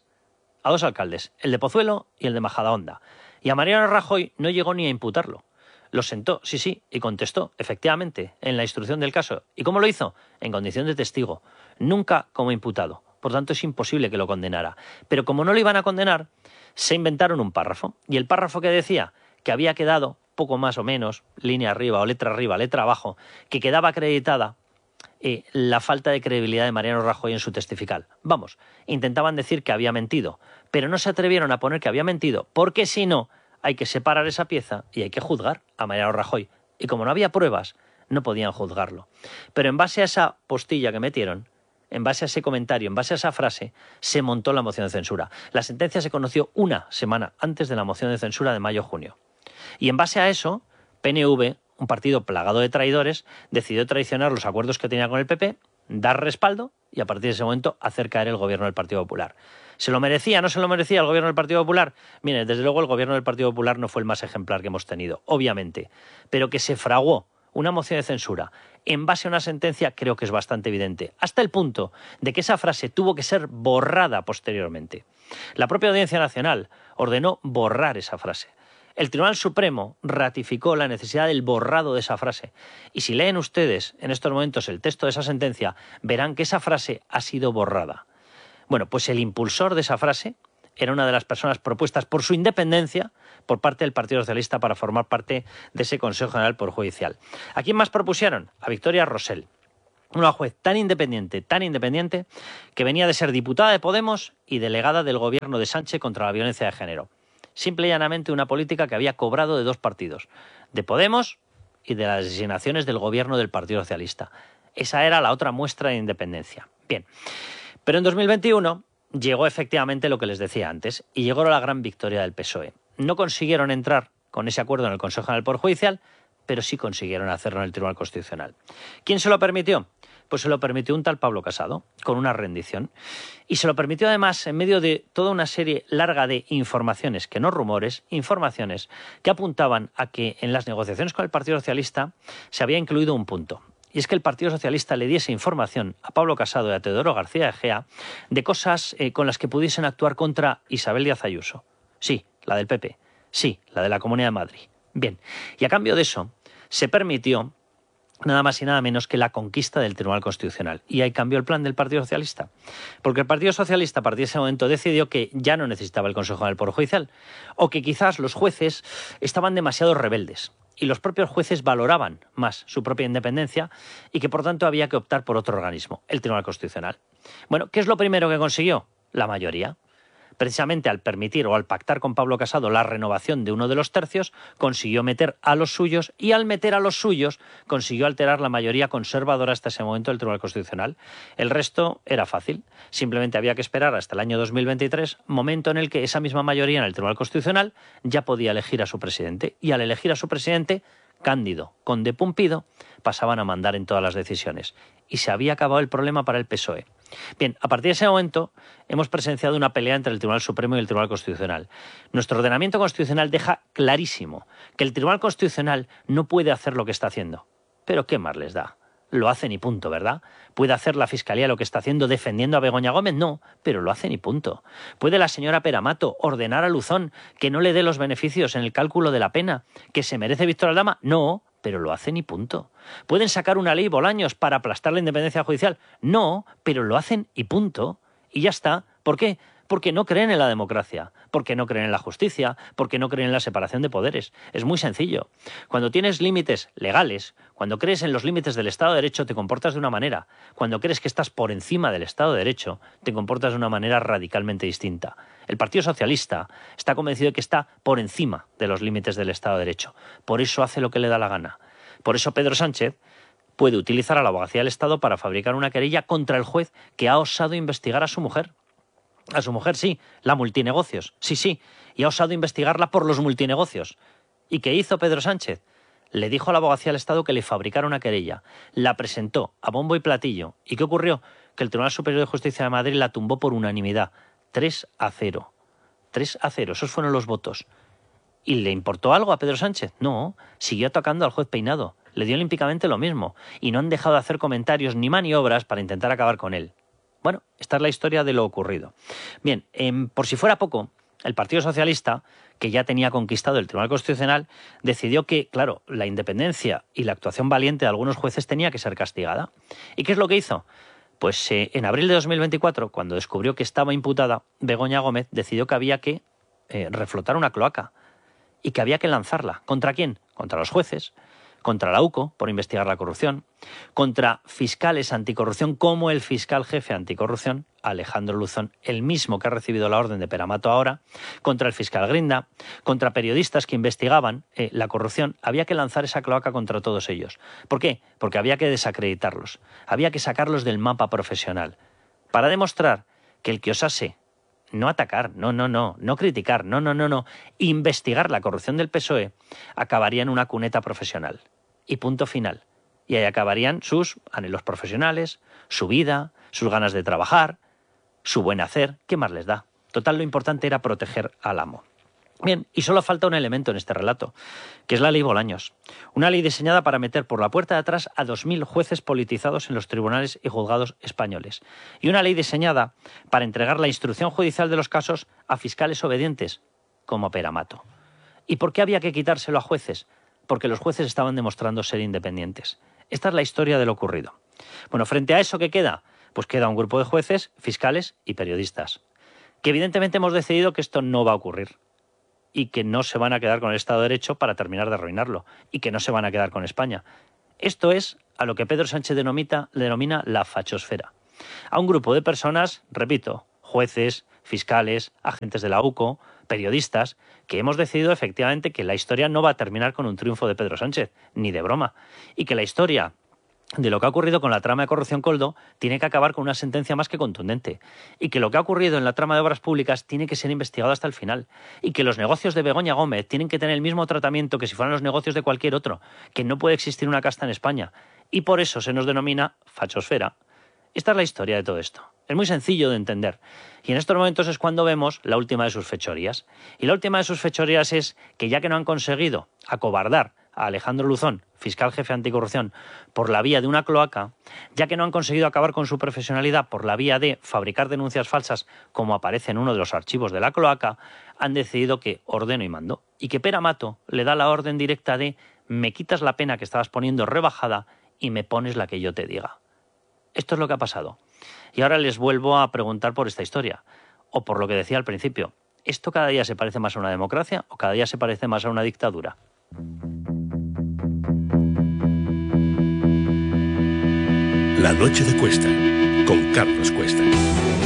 el de Pozuelo y el de Majadahonda. Y a Mariano Rajoy no llegó ni a imputarlo. Lo sentó, sí, y contestó, efectivamente, en la instrucción del caso. ¿Y cómo lo hizo? En condición de testigo, nunca como imputado. Por tanto, es imposible que lo condenara. Pero como no lo iban a condenar, se inventaron un párrafo. Y el párrafo que decía que había quedado poco más o menos, línea arriba, letra abajo, que quedaba acreditada la falta de credibilidad de Mariano Rajoy en su testifical. Vamos, intentaban decir que había mentido, pero no se atrevieron a poner que había mentido, porque si no, hay que separar esa pieza y hay que juzgar a Mariano Rajoy. Y como no había pruebas, no podían juzgarlo. Pero en base a esa postilla que metieron, en base a ese comentario, en base a esa frase, se montó la moción de censura. La sentencia se conoció una semana antes de la moción de censura de mayo-junio. Y en base a eso, PNV, un partido plagado de traidores, decidió traicionar los acuerdos que tenía con el PP, dar respaldo y a partir de ese momento hacer caer el gobierno del Partido Popular. ¿Se lo merecía? ¿No se lo merecía el gobierno del Partido Popular? Mire, desde luego el gobierno del Partido Popular no fue el más ejemplar que hemos tenido, obviamente, pero que se fraguó una moción de censura en base a una sentencia creo que es bastante evidente, hasta el punto de que esa frase tuvo que ser borrada posteriormente. La propia Audiencia Nacional ordenó borrar esa frase. El Tribunal Supremo ratificó la necesidad del borrado de esa frase. Y si leen ustedes en estos momentos el texto de esa sentencia, verán que esa frase ha sido borrada. Bueno, pues el impulsor de esa frase era una de las personas propuestas por su independencia por parte del Partido Socialista para formar parte de ese Consejo General Poder Judicial. ¿A quién más propusieron? A Victoria Rosell, una juez tan independiente, que venía de ser diputada de Podemos y delegada del gobierno de Sánchez contra la violencia de género. Simple y llanamente una política que había cobrado de dos partidos, de Podemos y de las designaciones del gobierno del Partido Socialista. Esa era la otra muestra de independencia. Bien, pero en 2021 llegó efectivamente lo que les decía antes y llegó la gran victoria del PSOE. No consiguieron entrar con ese acuerdo en el Consejo General del Poder Judicial, pero sí consiguieron hacerlo en el Tribunal Constitucional. ¿Quién se lo permitió? Pues se lo permitió un tal Pablo Casado, con una rendición. Y se lo permitió además en medio de toda una serie larga de informaciones, que no rumores, informaciones que apuntaban a que en las negociaciones con el Partido Socialista se había incluido un punto. Y es que el Partido Socialista le diese información a Pablo Casado y a Teodoro García Egea de cosas con las que pudiesen actuar contra Isabel Díaz Ayuso. Sí, la del PP. Sí, la de la Comunidad de Madrid. Bien, y a cambio de eso se permitió nada más y nada menos que la conquista del Tribunal Constitucional. Y ahí cambió el plan del Partido Socialista. Porque el Partido Socialista a partir de ese momento decidió que ya no necesitaba el Consejo General del Poder Judicial, o que quizás los jueces estaban demasiado rebeldes y los propios jueces valoraban más su propia independencia y que por tanto había que optar por otro organismo, el Tribunal Constitucional. Bueno, ¿qué es lo primero que consiguió? La mayoría. Precisamente al permitir o al pactar con Pablo Casado la renovación de uno de los tercios, consiguió meter a los suyos y al meter a los suyos consiguió alterar la mayoría conservadora hasta ese momento del Tribunal Constitucional. El resto era fácil, simplemente había que esperar hasta el año 2023, momento en el que esa misma mayoría en el Tribunal Constitucional ya podía elegir a su presidente y al elegir a su presidente, Cándido, Conde Pumpido, pasaban a mandar en todas las decisiones. Y se había acabado el problema para el PSOE. Bien, a partir de ese momento hemos presenciado una pelea entre el Tribunal Supremo y el Tribunal Constitucional. Nuestro ordenamiento constitucional deja clarísimo que el Tribunal Constitucional no puede hacer lo que está haciendo. Pero ¿qué más les da? Lo hacen y punto, ¿verdad? ¿Puede hacer la Fiscalía lo que está haciendo defendiendo a Begoña Gómez? No, pero lo hacen y punto. ¿Puede la señora Peramato ordenar a Luzón que no le dé los beneficios en el cálculo de la pena que se merece Víctor Aldama? No, pero lo hacen y punto. ¿Pueden sacar una ley Bolaños para aplastar la independencia judicial? No, pero lo hacen y punto. Y ya está. ¿Por qué? Porque no creen en la democracia, porque no creen en la justicia, porque no creen en la separación de poderes. Es muy sencillo. Cuando tienes límites legales, cuando crees en los límites del Estado de Derecho, te comportas de una manera. Cuando crees que estás por encima del Estado de Derecho, te comportas de una manera radicalmente distinta. El Partido Socialista está convencido de que está por encima de los límites del Estado de Derecho. Por eso hace lo que le da la gana. Por eso Pedro Sánchez puede utilizar a la abogacía del Estado para fabricar una querella contra el juez que ha osado investigar a su mujer. A su mujer, sí, la multinegocios, sí, y ha osado investigarla por los multinegocios. ¿Y qué hizo Pedro Sánchez? Le dijo a la abogacía del Estado que le fabricara una querella, la presentó a bombo y platillo. ¿Y qué ocurrió? Que el Tribunal Superior de Justicia de Madrid la tumbó por unanimidad, 3-0. 3-0, esos fueron los votos. ¿Y le importó algo a Pedro Sánchez? No, siguió atacando al juez Peinado, le dio olímpicamente lo mismo, y no han dejado de hacer comentarios ni maniobras para intentar acabar con él. Bueno, esta es la historia de lo ocurrido. Bien, por si fuera poco, el Partido Socialista, que ya tenía conquistado el Tribunal Constitucional, decidió que, claro, la independencia y la actuación valiente de algunos jueces tenía que ser castigada. ¿Y qué es lo que hizo? Pues en abril de 2024, cuando descubrió que estaba imputada, Begoña Gómez decidió que había que reflotar una cloaca y que había que lanzarla. ¿Contra quién? Contra los jueces, contra la UCO, por investigar la corrupción, contra fiscales anticorrupción como el fiscal jefe anticorrupción, Alejandro Luzón, el mismo que ha recibido la orden de Peramato ahora, contra el fiscal Grinda, contra periodistas que investigaban la corrupción. Había que lanzar esa cloaca contra todos ellos. ¿Por qué? Porque había que desacreditarlos, había que sacarlos del mapa profesional, para demostrar que el que osase no atacar, no criticar, no, investigar la corrupción del PSOE, acabaría en una cuneta profesional. y punto final. Y ahí acabarían sus anhelos profesionales, su vida, sus ganas de trabajar, su buen hacer. ¿Qué más les da? Total, lo importante era proteger al amo. Bien, y solo falta un elemento en este relato, que es la ley Bolaños. Una ley diseñada para meter por la puerta de atrás a 2.000 jueces politizados en los tribunales y juzgados españoles. Y una ley diseñada para entregar la instrucción judicial de los casos a fiscales obedientes, como Pere Amato. ¿Y por qué había que quitárselo a jueces? Porque los jueces estaban demostrando ser independientes. Esta es la historia de lo ocurrido. Bueno, frente a eso, ¿qué queda? Pues queda un grupo de jueces, fiscales y periodistas, que evidentemente hemos decidido que esto no va a ocurrir y que no se van a quedar con el Estado de Derecho para terminar de arruinarlo y que no se van a quedar con España. Esto es a lo que Pedro Sánchez denomina la fachosfera. A un grupo de personas, repito, jueces, fiscales, agentes de la UCO, periodistas, que hemos decidido efectivamente que la historia no va a terminar con un triunfo de Pedro Sánchez, ni de broma, y que la historia de lo que ha ocurrido con la trama de corrupción Koldo tiene que acabar con una sentencia más que contundente, y que lo que ha ocurrido en la trama de obras públicas tiene que ser investigado hasta el final, y que los negocios de Begoña Gómez tienen que tener el mismo tratamiento que si fueran los negocios de cualquier otro, que no puede existir una casta en España, y por eso se nos denomina fachosfera. Esta es la historia de todo esto. Es muy sencillo de entender. Y en estos momentos es cuando vemos la última de sus fechorías. Y la última de sus fechorías es que ya que no han conseguido acobardar a Alejandro Luzón, fiscal jefe anticorrupción, por la vía de una cloaca, ya que no han conseguido acabar con su profesionalidad por la vía de fabricar denuncias falsas, como aparece en uno de los archivos de la cloaca, han decidido que ordeno y mando. Y que Pere Amato le da la orden directa de me quitas la pena que estabas poniendo rebajada y me pones la que yo te diga. Esto es lo que ha pasado. Y ahora les vuelvo a preguntar por esta historia, o por lo que decía al principio. ¿Esto cada día se parece más a una democracia o cada día se parece más a una dictadura? La noche de Cuesta, con Carlos Cuesta.